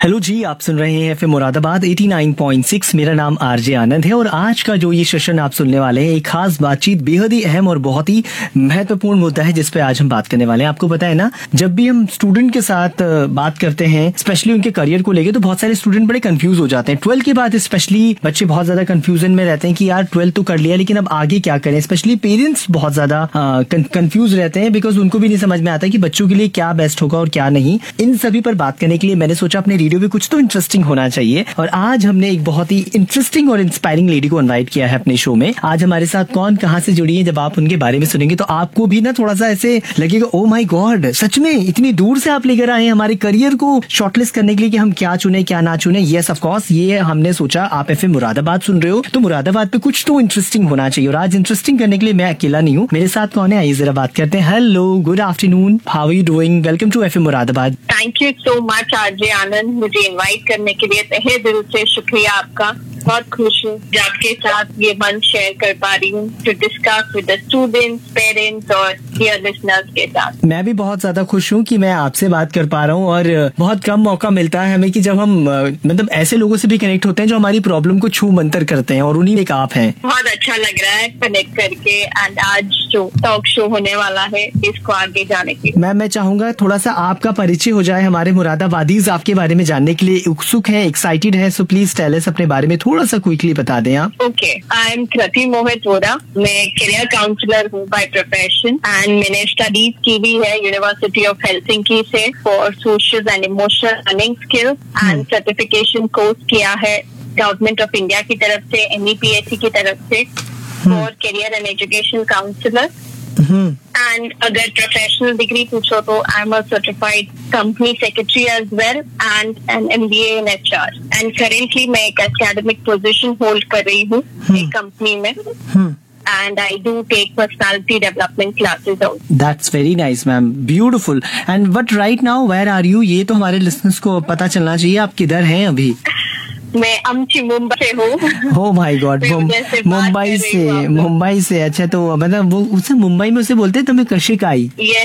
Hello जी, आप सुन रहे हैं एफएम मुरादाबाद 89.6। मेरा नाम आरजे आनंद है और आज का जो ये सेशन आप सुनने वाले हैं एक खास बातचीत, बेहद ही अहम और बहुत ही महत्वपूर्ण मुद्दा है जिस पे आज हम बात करने वाले हैं। आपको पता है ना, जब भी हम स्टूडेंट के साथ बात करते हैं स्पेशली उनके करियर को लेकर, तो बहुत सारे स्टूडेंट बड़े कंफ्यूज हो जाते हैं। 12 के बाद स्पेशली बच्चे बहुत ज्यादा कंफ्यूजन में रहते हैं कि यार 12 तो कर लिया लेकिन अब आगे क्या करें। स्पेशली पेरेंट्स बहुत ज्यादा कंफ्यूज रहते हैं बिकॉज उनको भी नहीं समझ में आता कि बच्चों के लिए क्या बेस्ट होगा और क्या नहीं। इन सभी पर बात करने के लिए मैंने सोचा अपने भी कुछ तो इंटरेस्टिंग होना चाहिए और आज हमने एक बहुत ही इंटरेस्टिंग और इंस्पायरिंग लेडी को इनवाइट किया है अपने शो में। आज हमारे साथ कौन कहां से जुड़ी है, जब आप उनके बारे में सुनेंगे तो आपको भी ना थोड़ा सा ऐसे लगेगा, ओ माय गॉड, सच में इतनी दूर से आप लेकर आए हैं हमारे करियर को शॉर्टलिस्ट करने के लिए कि हम क्या चुने क्या ना चुने। यस ऑफ कोर्स, ये हमने सोचा आप एफएम मुरादाबाद सुन रहे हो तो मुरादाबाद पे कुछ तो इंटरेस्टिंग होना चाहिए और आज इंटरेस्टिंग करने के लिए मैं अकेला नहीं हूँ, मेरे साथ कौन है आइए जरा बात करते हैं। Hello, good afternoon, how are you doing? Welcome to FM Moradabad. Thank you so much RJ आनंद, मुझे इनवाइट करने के लिए तहे दिल से शुक्रिया आपका। बहुत खुश हूँ आपके साथ ये मंच शेयर कर पा रही हूँ to discuss with the students, parents और डियर लिसनर्स के साथ। मैं भी बहुत ज्यादा खुश हूँ कि मैं आपसे बात कर पा रहा हूँ और बहुत कम मौका मिलता है हमें कि जब हम मतलब ऐसे लोगों से भी कनेक्ट होते हैं जो हमारी प्रॉब्लम को छू मंतर करते हैं और उन्हीं में एक आप हैं। बहुत अच्छा लग रहा है कनेक्ट करके एंड आज जो टॉक शो होने वाला है इसको आगे जाने के लिए। मैं चाहूंगा थोड़ा सा आपका परिचय हो जाए। हमारे मुरादाबादीज आपके बारे में जानने के लिए उत्सुक हैं, एक्साइटेड है, सो प्लीज टेल अस अपने बारे में थोड़ा सा क्विकली बता दें आप। ओके, आई एम कृति मोहित वोरा, मैं करियर काउंसलर हूँ बाय प्रोफेशन एंड मैंने स्टडीज की भी है यूनिवर्सिटी ऑफ हेलसिंकी से for social and emotional learning skills and certification course किया है गवर्नमेंट ऑफ इंडिया की तरफ से, NEPSC की तरफ से for career and education counsellor. And अगर प्रोफेशनल डिग्री पूछो तो I am a certified company secretary as well and N MBA in HR and currently मैं एक एकेडमिक पोजीशन होल्ड कर रही हूँ एक कंपनी में and I do take personality development classes out. That's very nice, ma'am. Beautiful. And but right now, where are you? ये तो हमारे listeners को पता चलना चाहिए आप किधर हैं अभी। मैं अमची मुंबई से हूँ। Oh my God, मुंबई से। अच्छा, तो मतलब वो उसे मुंबई में उसे बोलते हैं तुम्हें कशिक आई।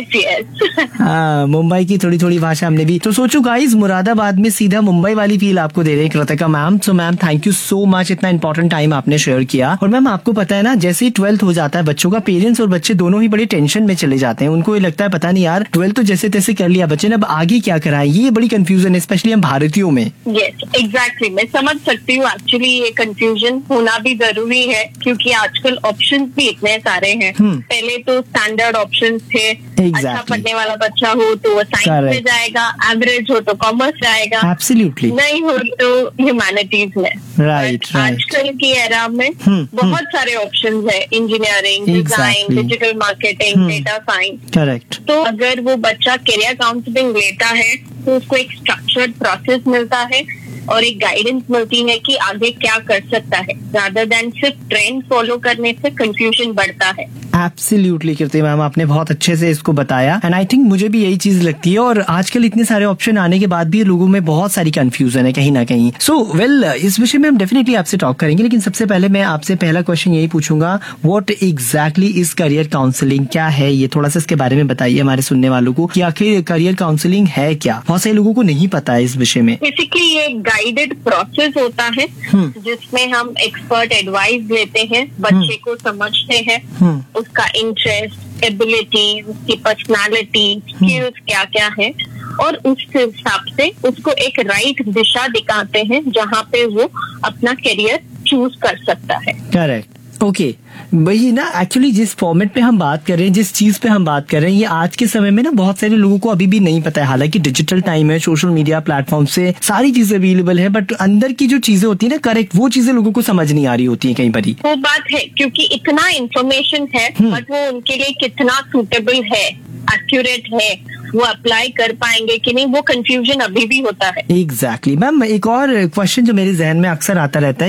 यस। हाँ, मुंबई की थोड़ी थोड़ी भाषा हमने भी तो सोचो गाइस, मुरादाबाद में सीधा मुंबई वाली फील आपको दे रहे हैं Kritika ma'am. So ma'am, thank you so much, इतना इंपॉर्टेंट टाइम आपने शेयर किया। और मैम आपको पता है ना, जैसे ही 12th हो जाता है बच्चों का, पेरेंट्स और बच्चे दोनों ही बड़े टेंशन में चले जाते हैं। उनको ये लगता है पता नहीं यार 12th तो जैसे तैसे कर लिया बच्चे ने, अब आगे क्या कराएं। ये बड़ी कंफ्यूजन है स्पेशली हम भारतीयों में। यस, एग्जैक्टली, मैं समझ सकती हूँ। एक्चुअली ये कंफ्यूजन होना भी जरूरी है क्योंकि आजकल ऑप्शंस भी इतने सारे हैं। पहले तो स्टैंडर्ड ऑप्शंस थे। अच्छा पढ़ने वाला बच्चा हो तो वो साइंस में जाएगा, एवरेज हो तो कॉमर्स जाएगा, एब्सोल्युटली नहीं हो तो ह्यूमैनिटीज में। राइट। आजकल की एरा में बहुत सारे ऑप्शंस है, engineering, design, digital marketing, data science. Correct. तो अगर वो बच्चा करियर काउंसलिंग लेता है तो उसको एक स्ट्रक्चर्ड प्रोसेस मिलता है और एक गाइडेंस मिलती है कि आगे क्या कर सकता है, रादर देन सिर्फ ट्रेंड फॉलो करने से कंफ्यूजन बढ़ता है। एब्सोल्युटली कृति मैम, आपने बहुत अच्छे से इसको बताया एंड आई थिंक मुझे भी यही चीज लगती है। और आजकल इतने सारे ऑप्शन आने के बाद भी लोगों में बहुत सारी कंफ्यूजन है कहीं ना कहीं। सो वेल, इस विषय में हम डेफिनेटली आपसे टॉक करेंगे, लेकिन सबसे पहले मैं आपसे पहला क्वेश्चन यही पूछूंगा, what exactly is career counselling? क्या है ये? थोड़ा सा इसके बारे में बताइए हमारे सुनने वालों को कि आखिर करियर काउंसलिंग है क्या। बहुत सारे लोगों को नहीं पता है इस विषय में। बेसिकली ये गाइडेड प्रोसेस होता है जिसमें हम एक्सपर्ट एडवाइस लेते हैं, बच्चे को समझते हैं, उसका इंटरेस्ट, एबिलिटी, उसकी पर्सनालिटी, स्किल्स क्या क्या है और उस हिसाब से उसको एक राइट दिशा दिखाते हैं जहाँ पे वो अपना करियर चूज कर सकता है। करेक्ट। ओके, वही ना, एक्चुअली जिस फॉर्मेट पे हम बात कर रहे हैं, जिस चीज पे हम बात कर रहे हैं, ये आज के समय में ना बहुत सारे लोगों को अभी भी नहीं पता है। हालांकि डिजिटल टाइम है, सोशल मीडिया प्लेटफॉर्म से सारी चीजें अवेलेबल है, बट अंदर की जो चीजें होती है ना, करेक्ट, वो चीजें लोगों को समझ नहीं आ रही होती है कई बार। वो बात है क्योंकि इतना इन्फॉर्मेशन है बट वो उनके लिए कितना सूटेबल है, एक्यूरेट है, वो अप्लाई कर पाएंगे कि नहीं, वो कंफ्यूजन अभी भी होता है। एग्जैक्टली मैम, एक और क्वेश्चन जो मेरे जहन में अक्सर आता रहता है